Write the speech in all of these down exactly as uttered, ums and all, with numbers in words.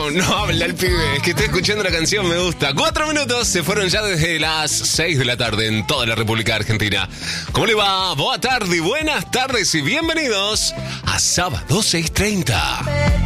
no, no habla el pibe. Es que estoy escuchando la canción, me gusta. Cuatro minutos se fueron ya desde las seis de la tarde en toda la República Argentina. ¿Cómo le va? Buena tarde, buenas tardes y bienvenidos a Sábado seis treinta.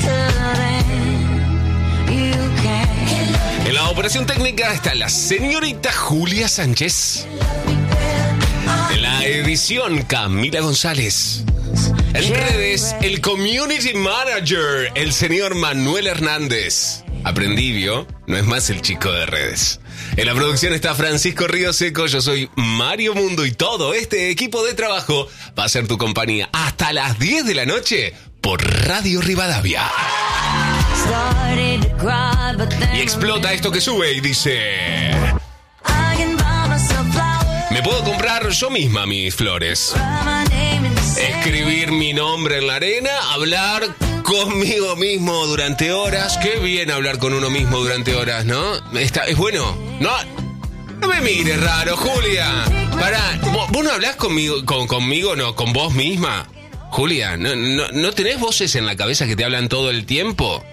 En la operación técnica está la señorita Julia Sánchez. En la edición, Camila González. En redes, el Community Manager, el señor Manuel Hernández. Aprendí, ¿vio? No es más el chico de redes. En la producción está Francisco Río Seco, yo soy Mario Mundo y todo este equipo de trabajo va a ser tu compañía hasta las diez de la noche por Radio Rivadavia. Y explota esto que sube y dice... Me puedo comprar yo misma mis flores. Escribir mi nombre en la arena, hablar conmigo mismo durante horas. Qué bien hablar con uno mismo durante horas, ¿no? Está, es bueno. No, no me mires raro, Julia. Pará, ¿vos, vos no hablás conmigo, con, conmigo, no, con vos misma? Julia, ¿no, no, ¿no tenés voces en la cabeza que te hablan todo el tiempo?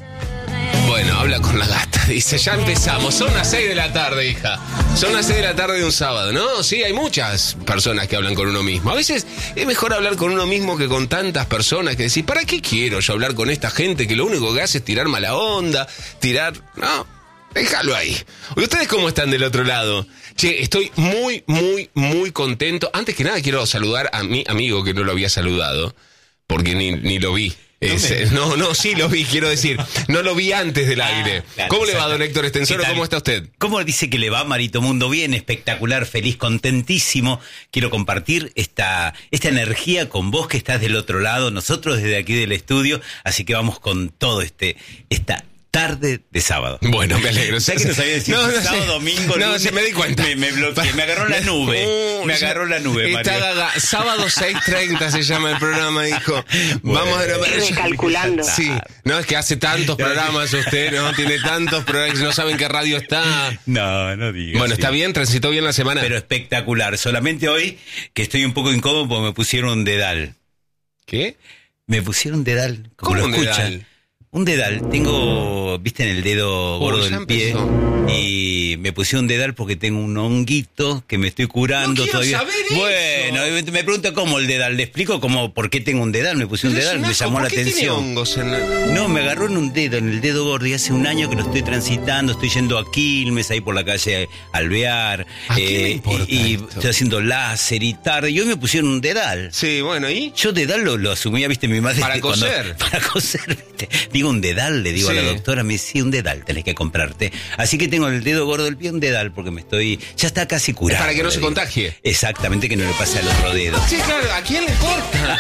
Bueno, habla con la gata, dice, ya empezamos, son las seis de la tarde, hija. Son las seis de la tarde de un sábado, ¿no? Sí, hay muchas personas que hablan con uno mismo. A veces es mejor hablar con uno mismo que con tantas personas que decís, ¿para qué quiero yo hablar con esta gente que lo único que hace es tirar mala onda, tirar... No, déjalo ahí. ¿Y ustedes cómo están del otro lado? Che, estoy muy, muy, muy contento. Antes que nada quiero saludar a mi amigo que no lo había saludado, porque ni, ni lo vi. Ese, no, no, sí lo vi, quiero decir. No lo vi antes del aire. Ah, claro, ¿cómo le va, don Héctor Estensoro? ¿Cómo está usted? ¿Cómo dice que le va, Marito Mundo? Bien, espectacular, feliz, contentísimo. Quiero compartir esta, esta energía con vos que estás del otro lado, nosotros desde aquí del estudio. Así que vamos con todo este esta tarde de sábado. Bueno, me alegro. ¿Sabes que no sabía decir? No, no sábado, sé. domingo, no, lunes. Se me di cuenta. Me, me bloqueé, me agarró la nube. Uh, me agarró la nube, Está Mario. gaga. Sábado seis treinta se llama el programa, hijo. Bueno, vamos a ver. Recalculando. Sí, no, es que hace tantos programas usted, ¿no? Tiene tantos programas, no saben qué radio está. No, no digas. Bueno, está bien, transitó bien la semana. Pero espectacular. Solamente hoy que estoy un poco incómodo porque me pusieron un dedal. ¿Qué? Me pusieron un dedal. Como ¿Cómo lo un escuchan. dedal? Un dedal, tengo, viste, en el dedo gordo oh, del pie empezó. Y me pusieron un dedal porque tengo un honguito que me estoy curando no todavía. Saber bueno, eso. Me pregunta cómo el dedal, le explico cómo, por qué tengo un dedal, me pusieron un dedal, me llamó la atención. En... No, me agarró en un dedo, en el dedo gordo, y hace un año que lo estoy transitando, estoy yendo a Quilmes, ahí por la calle Alvear, ¿A quién le eh, importa y, y esto? estoy haciendo láser y tarde, y hoy me pusieron un dedal. Sí, bueno, ¿y? Yo dedal lo, lo asumía, viste, mi madre. Para cuando, coser. Para coser, viste. Digo un dedal, le digo Sí. a la doctora, me dice, sí, un dedal tenés que comprarte. Así que tengo el dedo gordo del pie, un dedal, porque me estoy, ya está casi curado. Para que no se digo. contagie. Exactamente, que no le pase al otro dedo. Sí, claro, ¿a quién le importa?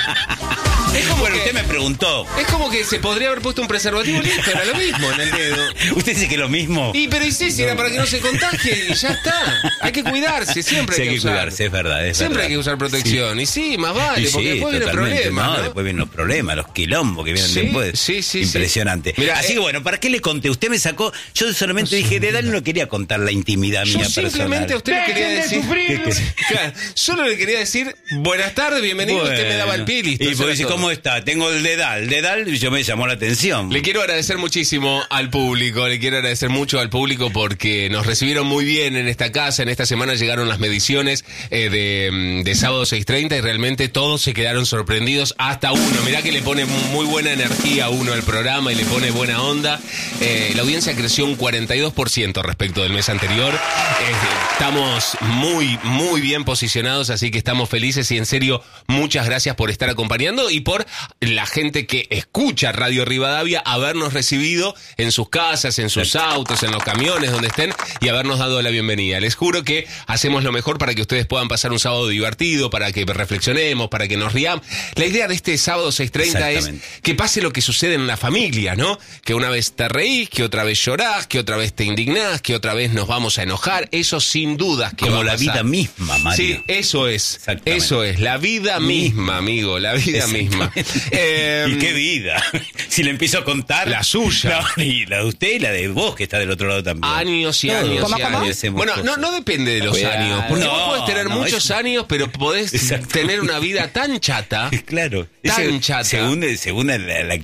Es como Bueno, que, usted me preguntó. Es como que se podría haber puesto un preservativo listo, era lo mismo en el dedo. ¿Usted dice que es lo mismo? Y pero y sí, si era para que no se contagie y ya está. Hay que cuidarse, siempre Sí, hay que, hay que usar. cuidarse, es verdad, es Siempre verdad. hay que usar protección. Sí. Y sí, más vale, Y porque sí, después viene el totalmente, problema, no, ¿no? después vienen los problemas, los quilombos que vienen Sí, después. sí, sí, Impresionante. sí. Mirá, Así eh, que bueno, ¿para qué le conté? Usted me sacó, yo solamente dije, dedal, no quería contar la intimidad Yo mía simplemente personal. a usted le quería decir... ¿Qué, qué? Claro, solo le quería decir, buenas tardes, bienvenido, Bueno. usted me daba el pie y listo. Y eso pues era dice, todo. ¿cómo está? Tengo el dedal, el dedal, y yo me llamó la atención. Le quiero agradecer muchísimo al público, le quiero agradecer mucho al público porque nos recibieron muy bien en esta casa. En esta semana llegaron las mediciones eh, de, de sábado seis treinta y realmente todos se quedaron sorprendidos, hasta uno. Mirá que le pone muy buena energía a uno al programa y le pone buena onda. Eh, la audiencia creció un cuarenta y dos por ciento respecto del mes anterior. Eh, estamos muy, muy bien posicionados, así que estamos felices y en serio, muchas gracias por estar acompañando y por la gente que escucha Radio Rivadavia, habernos recibido en sus casas, en sus autos, en los camiones, donde estén, y habernos dado la bienvenida. Les juro que hacemos lo mejor para que ustedes puedan pasar un sábado divertido, para que reflexionemos, para que nos riamos. La idea de este sábado seis treinta es que pase lo que sucede en la familia, ¿no? Que una vez te reís, que otra vez llorás, que otra vez te indignás, que otra vez nos vamos a enojar. Eso sin dudas que Como va a la pasar. vida misma, Mario. Sí, eso es. Eso es, la vida misma, amigo, la vida misma. Eh, ¿Y qué vida? Si le empiezo a contar... La suya. No, y la de usted y la de vos, que está del otro lado también. Años y Todos. años ¿Cómo, y cómo? años. Hacemos Bueno, cosas. no, no depende de los Cuidado. años. Porque No, vos podés tener no, muchos eso- años, pero podés Exacto. tener una vida tan chata. Claro. Tan Ese- chata. Según, según la, la activación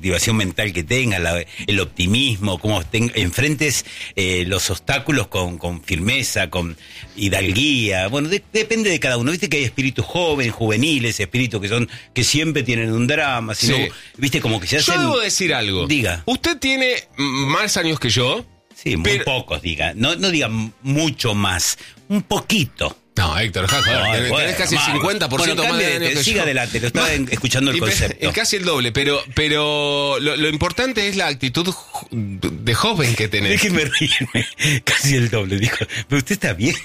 mental que tengas, la, el optimismo, cómo ten, enfrentes eh, los obstáculos con, con firmeza, con hidalguía. Bueno, de, depende de cada uno. Viste que hay espíritus jóvenes, juveniles, espíritus que son que siempre tienen un drama, sino, sí. Viste, como que se hacen... Yo debo decir algo. Diga. Usted tiene más años que yo. Sí, muy pero... pocos, diga. No, no diga mucho más, un poquito. No, Héctor, ja, joder, no, tenés, bueno, tenés casi el cincuenta por ciento bueno, más de años que siga yo. Adelante, lo estaba en, escuchando el concepto. Es casi el doble, pero pero lo, lo importante es la actitud de joven que tenés. Déjeme reírme, casi el doble, dijo. Pero usted está bien.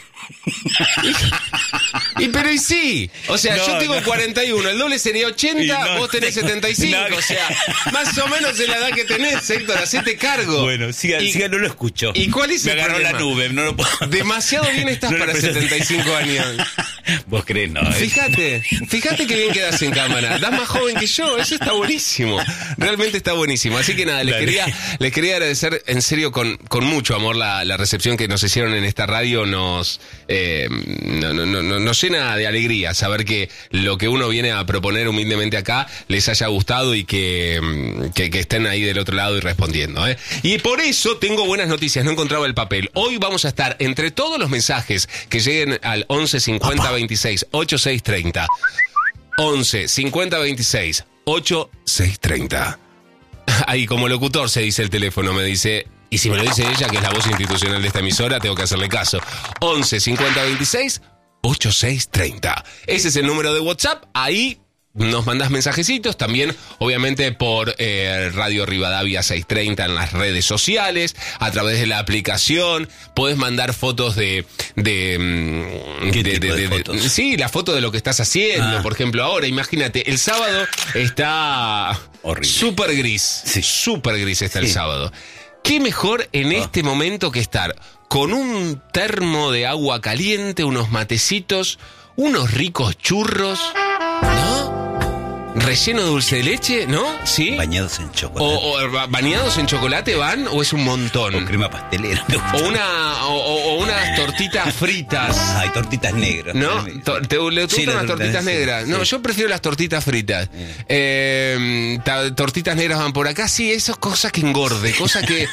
Y, y pero y sí, o sea, no, yo tengo no. cuarenta y uno, el doble sería ochenta, no, vos tenés setenta y cinco, no, o sea, más o menos es la edad que tenés, Héctor, hacete cargo. Bueno, siga, y, siga, no lo escucho. ¿Y cuál es Me el agarró problema? La nube, no lo puedo. Demasiado bien estás no para setenta y cinco años. Vos crees, no. Fíjate, fíjate que bien quedás en cámara. Das más joven que yo, eso está buenísimo. Realmente está buenísimo. Así que nada, les Dale. quería, les quería agradecer en serio con, con mucho amor la, la recepción que nos hicieron en esta radio. Nos, eh, no, no, no, nos llena de alegría saber que lo que uno viene a proponer humildemente acá les haya gustado y que, que, que estén ahí del otro lado y respondiendo, ¿eh? Y por eso tengo buenas noticias, no encontraba el papel. Hoy vamos a estar entre todos los mensajes que lleguen al once cincuenta veintiséis ochenta y seis treinta. once cincuenta veintiséis ochenta y seis treinta. Ahí como locutor se dice el teléfono, me dice, y si me lo dice ella, que es la voz institucional de esta emisora, tengo que hacerle caso. once cincuenta veintiséis ochenta y seis treinta. Ese es el número de WhatsApp, ahí nos mandás mensajecitos, también obviamente por eh, Radio Rivadavia seiscientos treinta en las redes sociales, a través de la aplicación, podés mandar fotos de... de, ¿Qué de, tipo de, de de fotos? De, sí, la foto de lo que estás haciendo, ah. por ejemplo, ahora, imagínate, el sábado está súper gris, sí. súper gris está sí. el sábado. ¿Qué mejor en oh. este momento que estar con un termo de agua caliente, unos matecitos, unos ricos churros, ¿no? Relleno de dulce de leche, ¿no? ¿Sí? Bañados en chocolate. O, o bañados en chocolate van, o es un montón. O crema pastelera. O una, o, o unas tortitas fritas. Hay tortitas negras. ¿No? To, ¿Te, ¿Le gustan sí, las tortitas negras? Sí, no, sí. Yo prefiero las tortitas fritas. Sí. Eh, ta, tortitas negras van por acá. Sí, esas cosas que engorde, cosas que...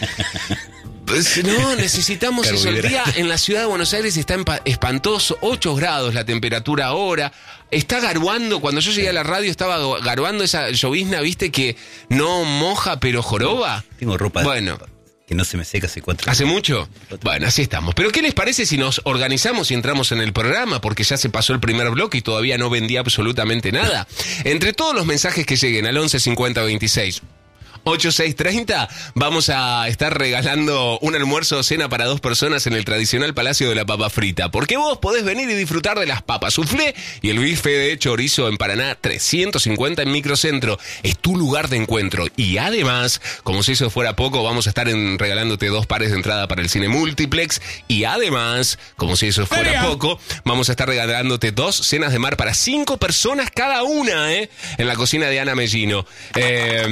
No, necesitamos eso. El día en la ciudad de Buenos Aires está espantoso, ocho grados la temperatura ahora. Está garuando, cuando yo llegué a la radio estaba garuando esa llovizna, ¿viste? Que no moja pero joroba. Tengo ropa bueno, que no se me seca hace cuatro ¿Hace mucho? Bueno, así estamos. Pero ¿qué les parece si nos organizamos y entramos en el programa? Porque ya se pasó el primer bloque y todavía no vendí absolutamente nada. Entre todos los mensajes que lleguen al once cincuenta veintiséis ochenta y seis treinta, vamos a estar regalando un almuerzo o cena para dos personas en el tradicional Palacio de la Papa Frita, porque vos podés venir y disfrutar de las papas soufflé y el bife de chorizo en Paraná trescientos cincuenta en Microcentro. Es tu lugar de encuentro y además, como si eso fuera poco, vamos a estar en, regalándote dos pares de entrada para el cine multiplex y además, como si eso fuera Feria. poco, vamos a estar regalándote dos cenas de mar para cinco personas cada una, ¿eh? En la cocina de Ana Mellino. Eh...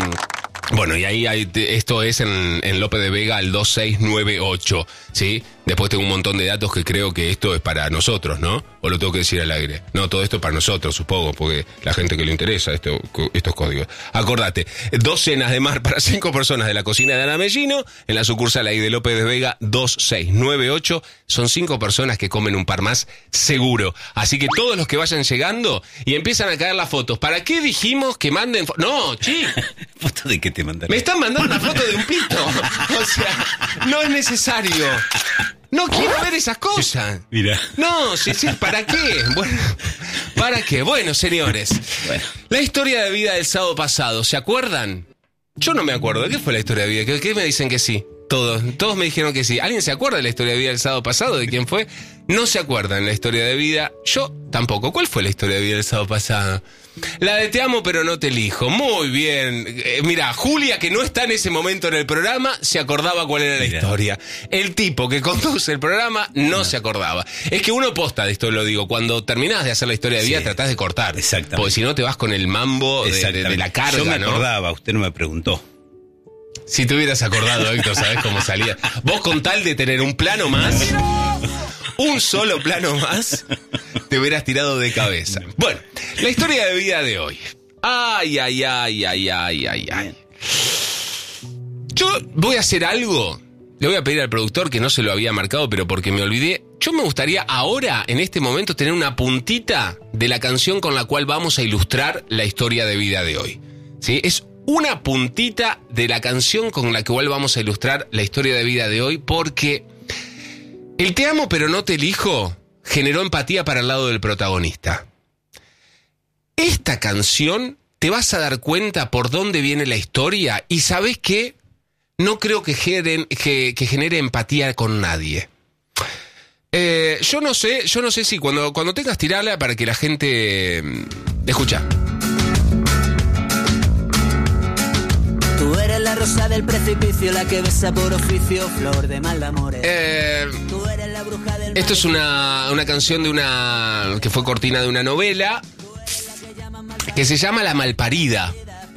Bueno, y ahí hay, esto es en, en Lope de Vega al dos seis nueve ocho, ¿sí? Después tengo un montón de datos que creo que esto es para nosotros, ¿no? ¿O lo tengo que decir al aire? No, todo esto es para nosotros, supongo, porque la gente que le interesa esto, estos códigos. Acordate, dos cenas de mar para cinco personas de la cocina de Ana Mellino, en la sucursal ahí de Lope de Vega dos seis nueve ocho, son cinco personas que comen un par más seguro. Así que todos los que vayan llegando y empiezan a caer las fotos. ¿Para qué dijimos que manden fotos? No, chi. ¿Foto de qué te mandan? Me están mandando una foto de un pito. O sea, no es necesario. No quiero ver esas cosas. Mira. No, sí, sí, ¿para qué? Bueno, ¿para qué? Bueno, señores. Bueno. La historia de vida del sábado pasado, ¿se acuerdan? Yo no me acuerdo. ¿Qué fue la historia de vida? ¿Qué, qué me dicen que sí? Todos, todos me dijeron que sí. ¿Alguien se acuerda de la historia de vida del sábado pasado? ¿De quién fue? No se acuerdan la historia de vida. Yo tampoco. ¿Cuál fue la historia de vida del sábado pasado? La de te amo pero no te elijo. Muy bien. Eh, mira, Julia, que no está en ese momento en el programa, se acordaba cuál era la mira. historia. El tipo que conduce el programa no, no se acordaba. Es que uno posta de esto, lo digo. Cuando terminás de hacer la historia de vida, sí. tratás de cortar. Exactamente. Porque si no te vas con el mambo de, de, de la carga, Yo me ¿no? acordaba, usted no me preguntó. Si te hubieras acordado, Héctor, ¿sabés cómo salía? Vos con tal de tener un plano más, un solo plano más, te hubieras tirado de cabeza. Bueno, la historia de vida de hoy. Ay, ay, ay, ay, ay, ay, ay. Yo voy a hacer algo. Le voy a pedir al productor, que no se lo había marcado, pero porque me olvidé. Yo me gustaría ahora, en este momento, tener una puntita de la canción con la cual vamos a ilustrar la historia de vida de hoy. ¿Sí? Es una puntita de la canción con la cual vamos a ilustrar la historia de vida de hoy, porque el Te amo pero no te elijo generó empatía para el lado del protagonista. Esta canción, te vas a dar cuenta por dónde viene la historia, y ¿sabés qué? No creo que genere, que, que genere empatía con nadie. Eh, yo no sé, yo no sé si cuando, cuando tengas tirarla para que la gente... Escucha. Tú eres la rosa del precipicio, la que besa por oficio, flor de mal de amores. Eh, Tú eres la bruja del esto es una, una canción de una... que fue cortina de una novela que se llama La Malparida.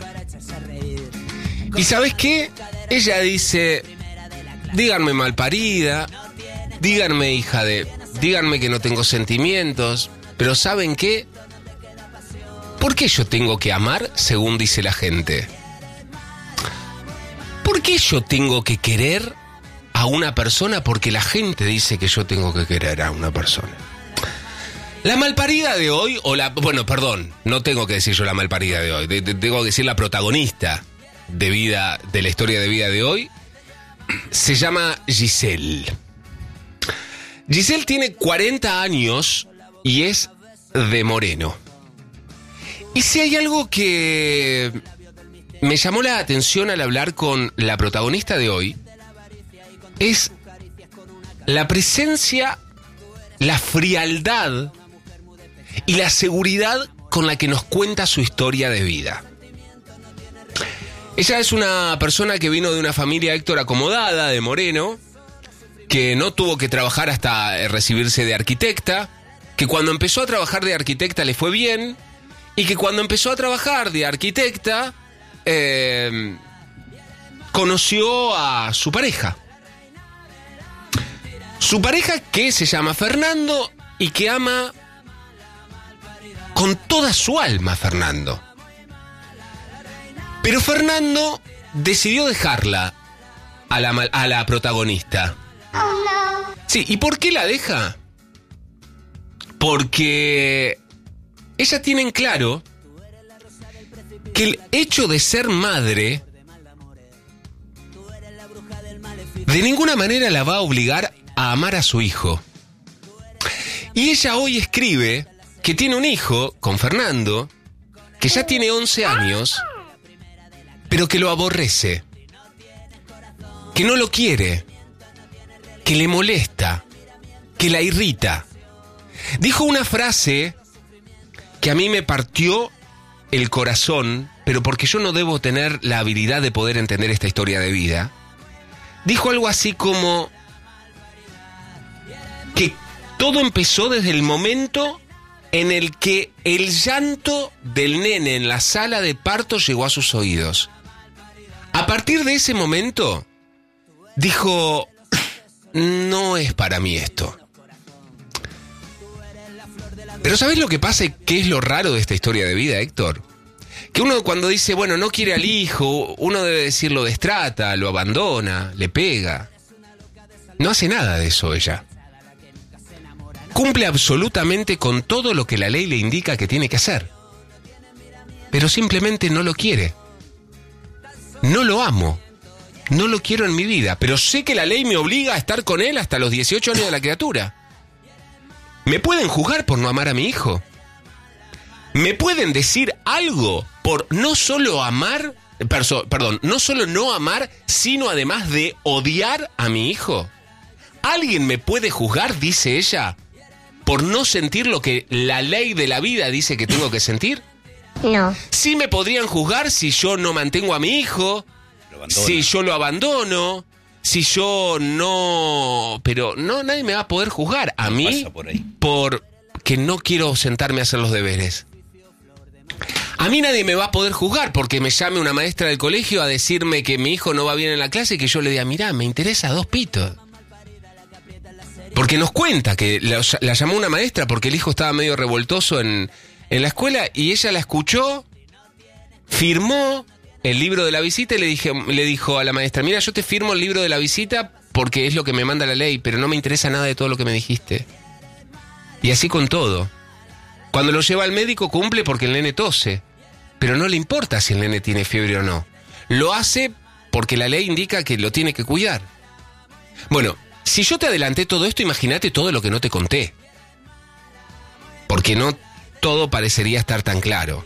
¿Y sabes qué? Ella dice, díganme malparida, díganme hija de... díganme que no tengo sentimientos, pero ¿saben qué? ¿Por qué yo tengo que amar según dice la gente? ¿Por qué yo tengo que querer a una persona porque la gente dice que yo tengo que querer a una persona? La malparida de hoy, o la... bueno, perdón, no tengo que decir yo la malparida de hoy, de, de, tengo que decir la protagonista de vida, de la historia de vida de hoy, se llama Giselle. Giselle tiene cuarenta años y es de Moreno. Y si hay algo que me llamó la atención al hablar con la protagonista de hoy, es la presencia, la frialdad y la seguridad con la que nos cuenta su historia de vida. Ella es una persona que vino de una familia, Héctor, acomodada, de Moreno, que no tuvo que trabajar hasta recibirse de arquitecta, que cuando empezó a trabajar de arquitecta le fue bien, y que cuando empezó a trabajar de arquitecta, eh, conoció a su pareja. Su pareja, que se llama Fernando y que ama con toda su alma a Fernando. Pero Fernando decidió dejarla a la, a la protagonista. Oh, no. Sí, ¿y por qué la deja? Porque ella tiene en claro que el hecho de ser madre de ninguna manera la va a obligar a amar a su hijo. Y ella hoy escribe que tiene un hijo con Fernando, que ya tiene once años, pero que lo aborrece, que no lo quiere, que le molesta, que la irrita. Dijo una frase que a mí me partió el corazón, pero porque yo no debo tener la habilidad de poder entender esta historia de vida. Dijo algo así como que todo empezó desde el momento en el que el llanto del nene en la sala de parto llegó a sus oídos. A partir de ese momento, dijo, no es para mí esto. Pero ¿sabés lo que pasa y qué es lo raro de esta historia de vida, Héctor? Que uno cuando dice, bueno, no quiere al hijo, uno debe decir lo destrata, lo abandona, le pega. No hace nada de eso ella. Cumple absolutamente con todo lo que la ley le indica que tiene que hacer. Pero simplemente no lo quiere. No lo amo. No lo quiero en mi vida, pero sé que la ley me obliga a estar con él hasta los dieciocho años de la criatura. ¿Me pueden juzgar por no amar a mi hijo? ¿Me pueden decir algo por no solo amar, perso, perdón, no solo no amar, sino además de odiar a mi hijo? ¿Alguien me puede juzgar, dice ella, por no sentir lo que la ley de la vida dice que tengo que sentir? No. Sí me podrían juzgar si yo no mantengo a mi hijo, si yo lo abandono, si yo no... Pero no, nadie me va a poder juzgar. A no mí, pasa por ahí. porque no quiero sentarme a hacer los deberes. A mí nadie me va a poder juzgar porque me llame una maestra del colegio a decirme que mi hijo no va bien en la clase y que yo le diga, mirá, me interesa dos pitos. Porque nos cuenta que la, la llamó una maestra porque el hijo estaba medio revoltoso en, en la escuela y ella la escuchó, firmó el libro de la visita y le, dije, le dijo a la maestra, mira, yo te firmo el libro de la visita porque es lo que me manda la ley, pero no me interesa nada de todo lo que me dijiste. Y así con todo. Cuando lo lleva al médico cumple porque el nene tose, pero no le importa si el nene tiene fiebre o no. Lo hace porque la ley indica que lo tiene que cuidar. Bueno, si yo te adelanté todo esto, imagínate todo lo que no te conté. Porque no todo parecería estar tan claro.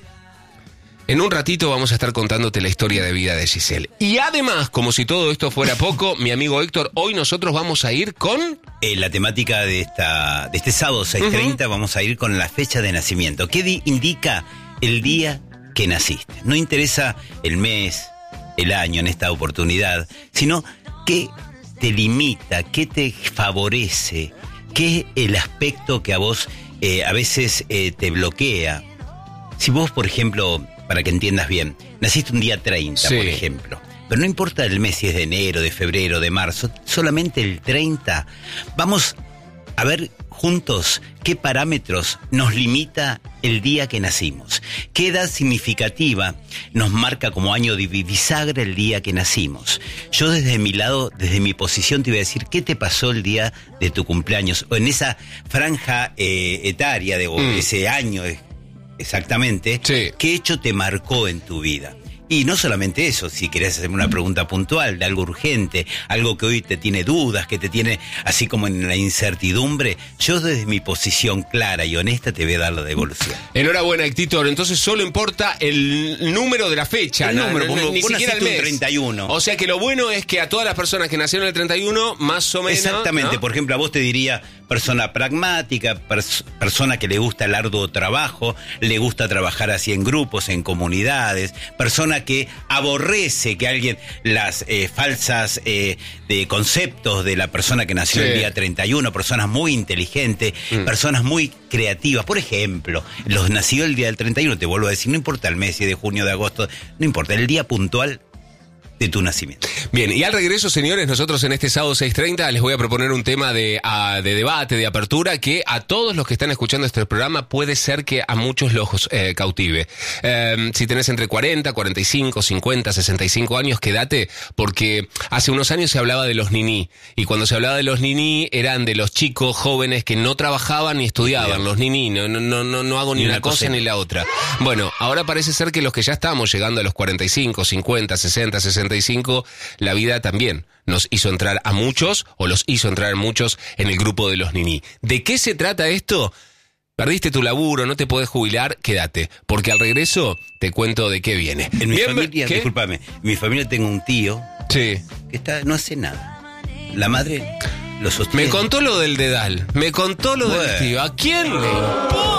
En un ratito vamos a estar contándote la historia de vida de Giselle. Y además, como si todo esto fuera poco, mi amigo Héctor, hoy nosotros vamos a ir con... Eh, la temática de esta de este sábado seis treinta, uh-huh. Vamos a ir con la fecha de nacimiento. ¿Qué di- indica el día que naciste? No interesa el mes, el año en esta oportunidad, sino qué te limita, qué te favorece, qué es el aspecto que a vos eh, a veces eh, te bloquea. Si vos, por ejemplo, para que entiendas bien, naciste un día treinta, sí. Por ejemplo, pero no importa el mes si es de enero, de febrero, de marzo, solamente el treinta, vamos a ver juntos qué parámetros nos limita el día que nacimos. ¿Qué edad significativa nos marca como año de bisagra el día que nacimos? Yo desde mi lado, desde mi posición, te voy a decir qué te pasó el día de tu cumpleaños, o en esa franja eh, etaria de mm. ese año exactamente, sí. ¿Qué hecho te marcó en tu vida? Y no solamente eso, si querés hacerme una pregunta puntual de algo urgente, algo que hoy te tiene dudas, que te tiene así como en la incertidumbre, yo desde mi posición clara y honesta te voy a dar la devolución. Enhorabuena, Héctor. Entonces solo importa el número de la fecha, el no, número, no, no, ni siquiera el mes. treinta y uno. O sea que lo bueno es que a todas las personas que nacieron el treinta y uno, más o menos... Exactamente, ¿no? Por ejemplo, a vos te diría persona pragmática, pers- persona que le gusta el arduo trabajo, le gusta trabajar así en grupos, en comunidades, persona que aborrece que alguien las eh, falsas eh, de conceptos de la persona que nació sí. el día treinta y uno, personas muy inteligentes, mm. personas muy creativas. Por ejemplo, los nacidos el día del treinta y uno, te vuelvo a decir, no importa el mes, si es de junio, de agosto, no importa, el día puntual de tu nacimiento. Bien, y al regreso, señores, nosotros en este sábado seis treinta les voy a proponer un tema de, uh, de debate, de apertura, que a todos los que están escuchando este programa puede ser que a muchos los eh, cautive. Eh, si tenés entre cuarenta, cuarenta y cinco, cincuenta, sesenta y cinco años, quédate, porque hace unos años se hablaba de los niní, y cuando se hablaba de los niní eran de los chicos jóvenes que no trabajaban ni estudiaban, sí. Los niní, no, no, no, no hago ni, ni una cosa, cosa ni la otra. Bueno, ahora parece ser que los que ya estamos llegando a los cuarenta y cinco, cincuenta, sesenta, sesenta y cinco, la vida también nos hizo entrar a muchos, o los hizo entrar a muchos en el grupo de los niní. ¿De qué se trata esto? Perdiste tu laburo, no te podés jubilar, quédate, porque al regreso te cuento de qué viene. En mi Bien, familia, ¿qué? discúlpame, en mi familia tengo un tío sí. que está, no hace nada. La madre lo sostiene. Me contó lo del dedal, me contó lo bueno. del tío. ¿A quién le importa?